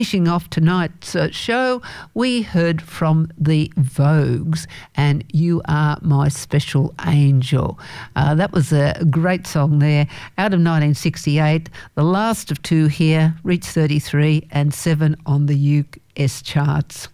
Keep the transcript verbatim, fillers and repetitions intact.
Finishing off tonight's uh, show, we heard from the Vogues and You Are My Special Angel. Uh, that was a great song there, out of nineteen sixty-eight. The last of two here, reached thirty-three and seven on the U S charts.